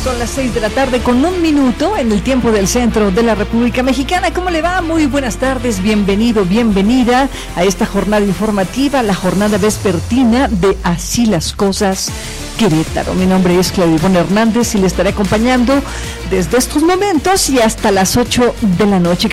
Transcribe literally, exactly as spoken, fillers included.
Son las seis de la tarde con un minuto en el tiempo del centro de la República Mexicana. ¿Cómo le va? Muy buenas tardes, bienvenido, bienvenida a esta jornada informativa, la jornada vespertina de Así las Cosas Querétaro. Mi nombre es Claudia Ivonne Hernández y le estaré acompañando desde estos momentos y hasta las ocho de la noche.